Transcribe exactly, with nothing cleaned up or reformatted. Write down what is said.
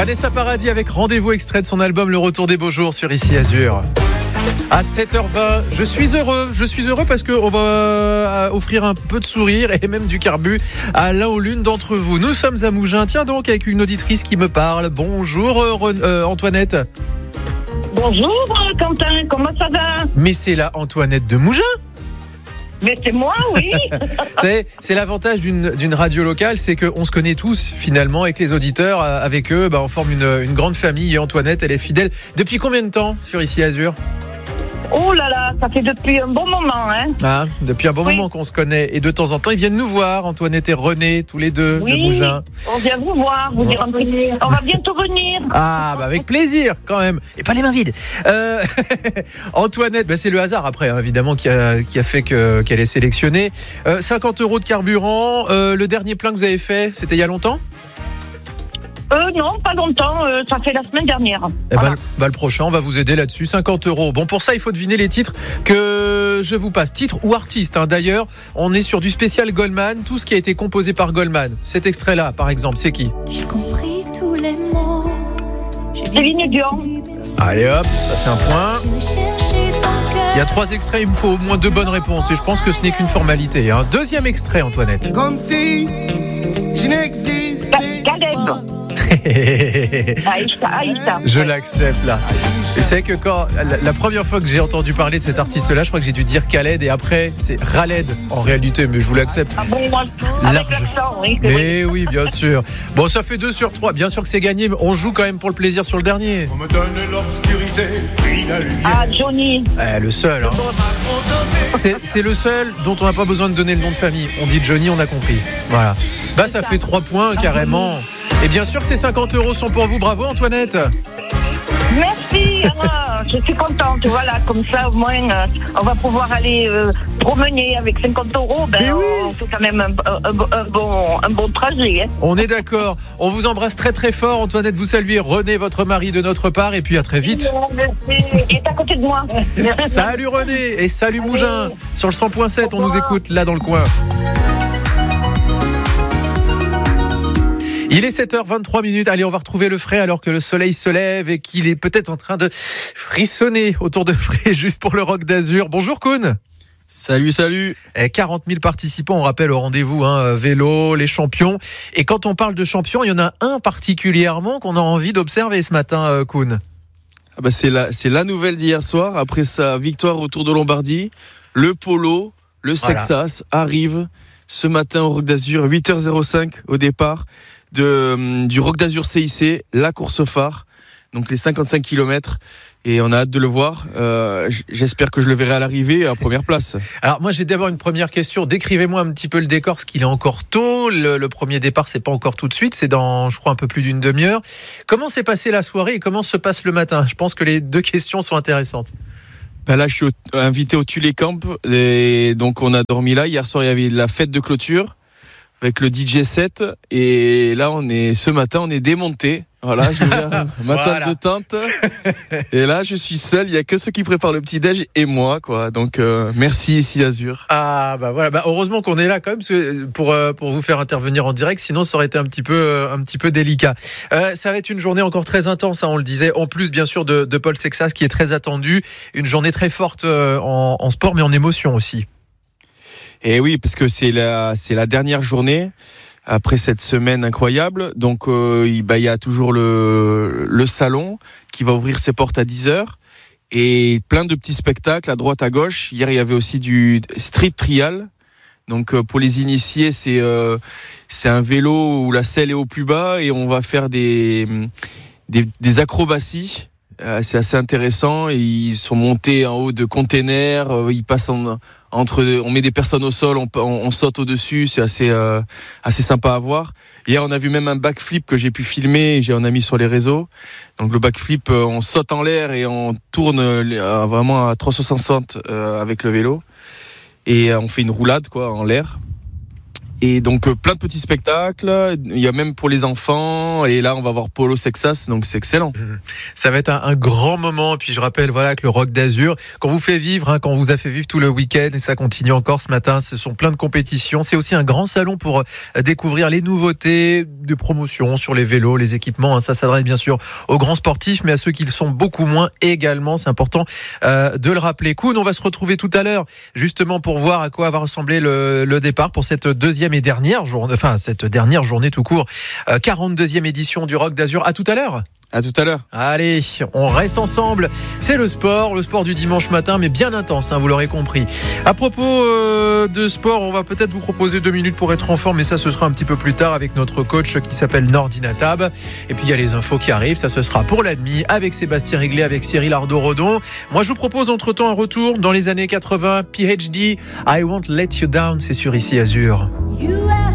Vanessa Paradis avec Rendez-vous, extrait de son album Le Retour des Beaux Jours sur Ici Azur. À sept heures vingt, je suis heureux, je suis heureux parce qu'on va offrir un peu de sourire et même du carbu à l'un ou l'une d'entre vous. Nous sommes à Mougins, tiens donc, avec une auditrice qui me parle. Bonjour euh, Ren- euh, Antoinette. Bonjour Quentin, comment ça va? Mais c'est la Antoinette de Mougins. Mais c'est moi, oui. c'est, c'est l'avantage d'une, d'une radio locale, c'est qu'on se connaît tous finalement, et que les auditeurs, avec eux, bah, on forme une, une grande famille. Et Antoinette, elle est fidèle. Depuis combien de temps sur Ici Azur? Oh là là, ça fait depuis un bon moment, hein. Ah, depuis un bon oui. moment qu'on se connaît. Et de temps en temps, ils viennent nous voir, Antoinette et René, tous les deux, oui, de Mougins. On vient vous voir, vous dire un peu. On va bientôt venir. Ah, bah avec plaisir, quand même. Et pas les mains vides. Euh, Antoinette, bah c'est le hasard après, hein, évidemment, qui a, qui a fait que, qu'elle est sélectionnée. Euh, cinquante euros de carburant. Euh, le dernier plein que vous avez fait, c'était il y a longtemps? Euh, non, pas longtemps, euh, ça fait la semaine dernière. Eh voilà. ben, bah, le prochain, on va vous aider là-dessus, cinquante euros. Bon, pour ça, il faut deviner les titres que je vous passe. Titre ou artiste, hein. D'ailleurs, on est sur du spécial Goldman, tout ce qui a été composé par Goldman. Cet extrait-là, par exemple, c'est qui? J'ai compris tous les mots. Céline Dion. Allez hop, ça fait un point. Il y a trois extraits, il me faut au moins deux bonnes réponses et je pense que ce n'est qu'une formalité, hein. Deuxième extrait, Antoinette. Comme si je n'existais Caleb. pas. Aïcha, Aïcha. Je l'accepte là. Je sais que quand la, la première fois que j'ai entendu parler de cet artiste-là, je crois que j'ai dû dire Khaled et après c'est Khaled en réalité, mais je vous l'accepte. Ah bon, moi, avec Large. l'accent, oui. Mais oui, bien sûr. Bon, ça fait deux sur trois. Bien sûr que c'est gagné, mais on joue quand même pour le plaisir sur le dernier. On me donne l'obscurité, puis la lumière. Ah, Johnny. Eh, le seul. Hein. C'est, c'est le seul dont on n'a pas besoin de donner le nom de famille. On dit Johnny, on a compris. Voilà. Bah, ça fait trois points carrément. Et bien sûr que ces cinquante euros sont pour vous. Bravo Antoinette. Merci, Anna. Je suis contente. Voilà, comme ça, au moins, euh, on va pouvoir aller euh, promener avec cinquante euros. Ben, Mais oui. on fait quand même un, un- un bon, un bon trajet. Hein. On est d'accord. On vous embrasse très très fort. Antoinette, vous saluez René, votre mari, de notre part. Et puis à très vite. Merci. Il est à côté de moi. Merci. Salut René et salut Allez. Mougins. Sur le cent point sept, on nous écoute là dans le coin. Il est sept heures vingt-trois minutes. Allez, on va retrouver le frais alors que le soleil se lève et qu'il est peut-être en train de frissonner autour de frais juste pour le Rock d'Azur. Bonjour Koun. Salut, salut. Eh, quarante mille participants, on rappelle au rendez-vous, hein, vélo, les champions. Et quand on parle de champions, il y en a un particulièrement qu'on a envie d'observer ce matin, euh, Koun. Ah bah c'est, la, c'est la nouvelle d'hier soir. Après sa victoire au Tour de Lombardie, le polo, le Voilà. Sexas arrive ce matin au Rock d'Azur, huit heures cinq au départ de, du Rock d'Azur C I C, la course phare, donc les cinquante-cinq kilomètres. Et on a hâte de le voir. Euh, j'espère que je le verrai à l'arrivée à première place. Alors moi j'ai d'abord une première question. Décrivez-moi un petit peu le décor, parce qu'il est encore tôt. Le, le premier départ, c'est pas encore tout de suite, c'est dans, je crois, un peu plus d'une demi-heure. Comment s'est passée la soirée et comment se passe le matin? Je pense que les deux questions sont intéressantes. Ben là, je suis au, invité au Tulé Camp et donc on a dormi là. Hier soir, il y avait la fête de clôture avec le D J set et là, on est ce matin, on est démonté. Voilà, j'ai ouvert ma table Voilà. de tente et là, je suis seul. Il y a que ceux qui préparent le petit déj et moi, quoi. Donc, euh, merci ici Azur. Ah bah voilà, bah heureusement qu'on est là quand même parce que pour euh, pour vous faire intervenir en direct, sinon ça aurait été un petit peu euh, un petit peu délicat. Euh, ça va être une journée encore très intense, hein, on le disait. En plus bien sûr de, de Paul Sexas qui est très attendu, une journée très forte euh, en, en sport mais en émotion aussi. Et oui, parce que c'est la c'est la dernière journée après cette semaine incroyable. Donc, euh, il, bah, il y a toujours le le salon qui va ouvrir ses portes à dix heures. Et plein de petits spectacles à droite, à gauche. Hier, il y avait aussi du street trial. Donc, euh, pour les initiés, c'est euh, c'est un vélo où la selle est au plus bas et on va faire des des, des acrobaties. Euh, c'est assez intéressant. Et ils sont montés en haut de containers. Euh, ils passent en, entre, on met des personnes au sol, on, on, on saute au dessus. C'est assez euh, assez sympa à voir. Hier, on a vu même un backflip que j'ai pu filmer et j'en ai mis sur les réseaux. Donc le backflip, on saute en l'air et on tourne vraiment à trois cent soixante avec le vélo. Et on fait une roulade quoi en l'air. Et donc euh, plein de petits spectacles, il y a même pour les enfants, et là on va voir Polo Sexas, donc c'est excellent. Ça va être un, un grand moment, et puis je rappelle voilà que le Rock d'Azur, qu'on vous fait vivre, hein, qu'on vous a fait vivre tout le week-end, et ça continue encore ce matin, ce sont plein de compétitions, c'est aussi un grand salon pour euh, découvrir les nouveautés de promotion sur les vélos, les équipements, hein, ça s'adresse bien sûr aux grands sportifs, mais à ceux qui le sont beaucoup moins également, c'est important euh, de le rappeler. Koun, on va se retrouver tout à l'heure, justement pour voir à quoi va ressembler le, le départ pour cette deuxième et dernière journée, enfin cette dernière journée tout court, euh, quarante-deuxième édition du Rock d'Azur. À tout à l'heure. À tout à l'heure. Allez, on reste ensemble. C'est le sport, le sport du dimanche matin, mais bien intense, hein, vous l'aurez compris. À propos euh, de sport, on va peut-être vous proposer deux minutes pour être en forme, mais ça, ce sera un petit peu plus tard avec notre coach qui s'appelle Nordinatab. Et puis il y a les infos qui arrivent, ça ce sera pour la demi avec Sébastien Réglet, avec Cyril Ardo-Rodon. Moi, je vous propose entre-temps un retour dans les années quatre-vingts. P H D, I Won't Let You Down, c'est sur Ici Azur. You